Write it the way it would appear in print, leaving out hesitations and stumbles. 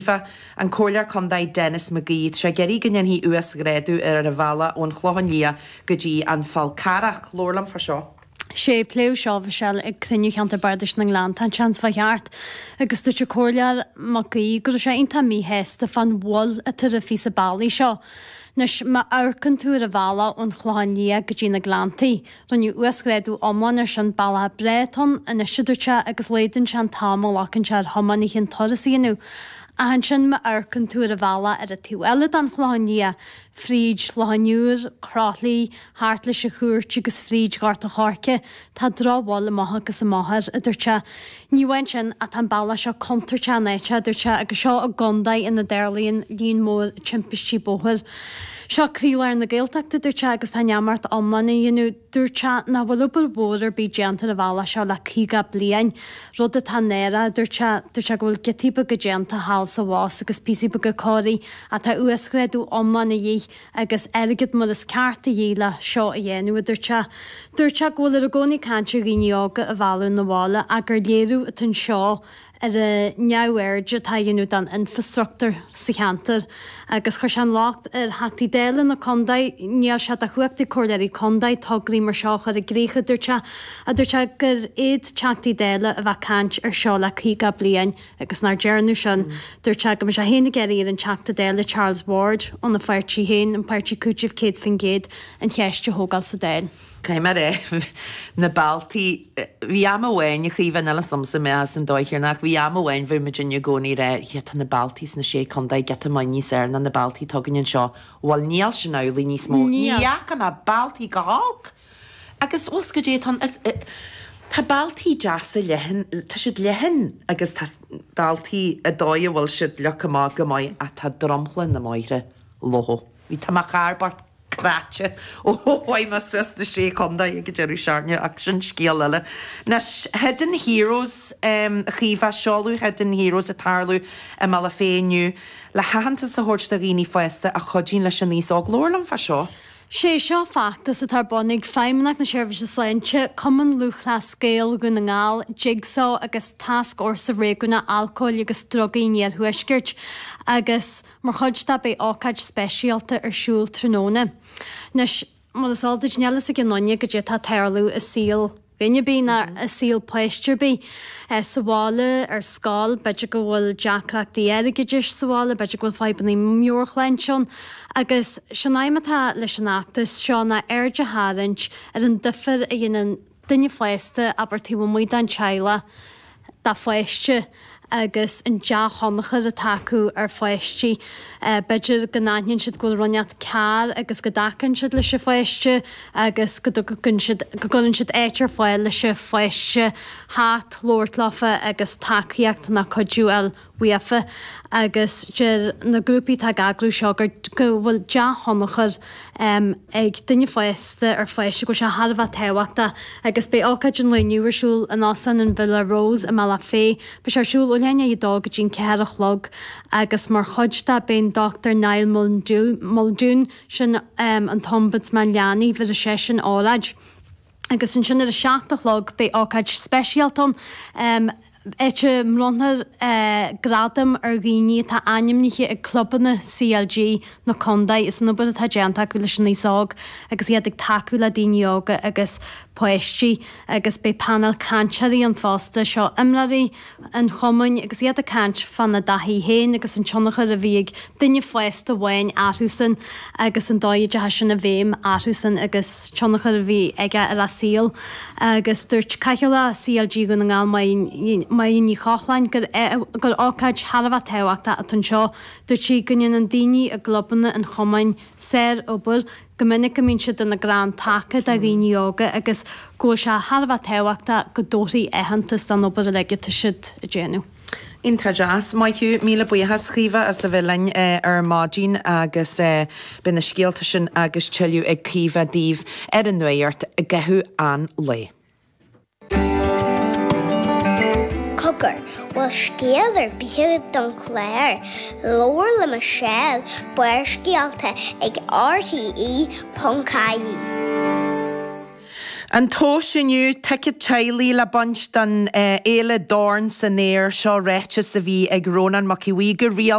an cóilear condaid Dennis McGee sé geirí gannn hí US gréadú ar a bhela ón chlohan lia go dtí an falcarach lórlam for seo. sé pléú seo bhsel ag crinniú cheantar bardais na Glán tá chans bhaart agus dúte cóilear mací gur sé inta mí heasta fan bhil a tar a fi sa bailí seo. Nes ma arcan tú a bhela ón chláin lia go dtí na Glántaí, runniu uasgréadú omlan ar sin bailthe Breton a na siúdúirte agus léidann se an támal lachan se thomaní chin torasíanú. A han sin ma arcan tú a bhela ar a tíú eile an chláin lia, fríd, chláinúr, crátlaí, háartla se chuúirt agus fríd gart a chárce, tá drábháil a maithe agus a máthir a dúirte. Níhain sin a tan bailile seo contarte néite dúirte agus seo a gandaid ina déirlíonn líon mór timpistí bóthir. Seo críúir na ggéalteachta dúirte agus tá neamart omlainna dionú dúirte na bhfuil obair bóir bí déanta a bhela seo le cíga bliain. Rud a tá néra dúirte go bhfuil getípa go déanta hall sa bhás agus písí go cóirí a tá uasgréadú omlainna dhé agus airgid mar is cearta dhéile seo a dhéanú a dúirte. Dúirte ghfuil ar a gcónaí cantir gíneoga a bhela na bhála a gur léirú a tún seo ar a neabhairde tá dhéanú den infrastructar sa cheantar agus chuir sean lácht ar heachtaí déile na condaid níl se a chuachtaí cóileirí condaid tágraí mar seo ar a grécha dúirte a dúirte gur éiad teachtaí déile a bheith cant ar seo le cíga bliain agus nar dearnú sin dúirte go se héna geirí an teachta déile Charles Ward ón na feirtí héin an páirtí cúteamh céad fin géad an cheiste hógáil sa déil. Caimar na Baltaí bhí am bhhain chuomhan eile samsa mé an dóithirnach bhí am bhhain bhí Virginia gcónaí ré tan na Baltaís na sé condaid get mai níos ar na Baltaí tugann seo bhil níl sin nálí níos mó. Níach am Baltaí go hálk. Agus os go dé tá Baltaí deasa lehan tá siad lehan agus tá Baltaí a dóid bhfuil siad lecha má go maiid a tá dromchlan na maire loho. Bhí tá charbart Kratje óhaim mas de sé conda ag dearú searne ach sin scéal eile. Nes Hidden Heroes chíomh seáú Hidden Heroes a tarlú a mala féinniu le hahananta sa hort a rií foiiste a chodín leis sin níos áglóirlam fa seo. sé seo factas a tar bonnig feimnach na seirbhíse sleinte cuman luchla scéal gon na ngáil, jigsaw agus task or sa réúna alcohol agus drogaí níor thuisgirt agus mar chuidta be ácaid speisialta ar siúl tróna. Nes mar is aldaid nelas a gnáine go dtí tá teirlú a síl. Rinne bí a síl pleistir bí sa bhála ar scáil, beidir go bhfuil deacraachtaí airigeidir sa bhála, beidir go bhfuil febannaí mórchlein seán, agus sinaimetá leis an achtas seo na airde háint ar an difir a dhéanaan duine foiiste abertí bh muid an teile dá foiiste agus an deachchonachar a taú ar foiisttí beidir go náinn siad go runneat cear agus go dacan siad lei se foiiste agus go gunn siad éitir foiil lei se foiiste háart lóirtlafa agus takeíocht na codúil uafa agus na grúpií tá gagrú seo go bhfuil deachchonachar ag duine foiiste ar foiiste go se Harbh tehaachta agus be ácaid an leúirsúil an ásan an Villa Rose a mala fé, be searsúil lenne i dá go dín ceach log agus mar chuidta ben Dr. Niall Muldoon sin an tombudsman leanaí bhí a sé sin áraid. Agus sin sin ar a seaach log be ácaid speisialton Éte mlonthar gradam ar ghaoine tá ainmnithe ag clubbanna CLG na condaid is an obair atá deanta acu leis an níoság agus iad ag taú le daoineoga agus poisttí agus be panel cansearí an fásta seo imlaí an chomain agus iad a cant fan na dahí héin agus an tionachar a bhíag duine foiista bhhain áthúsan agus an dáide sin a bhéim áthúsan agus tionachar a bhí aige ar a síl agus dúirt caiiceala CLG go na ngáil mai ní cholainn gur ácaid Harbh tehaachta a tún seo dúirtí gonnean an daoine a globbanna an chomain séir obair go minic go mín siad in na grán take a riíoga agus go se Harbh tehaachta go dóirí éhantas an obair a leige siad a déanú. Inta jazz, maiú míle buíthe scríomh as sa bhlein ar mádín agus bin na scéalta sin agus teú ag cíomh díomh ar an nuirt a gethú an le. Cogur bhfuil scéal ar bíthú don chléir, leabhar le mar seil buir scéalta ag RTE.caí. An tóisiniu take teilí le bunch dan éile dorn san éir seo réite sa bhí ag rónan mac i bhuiige rial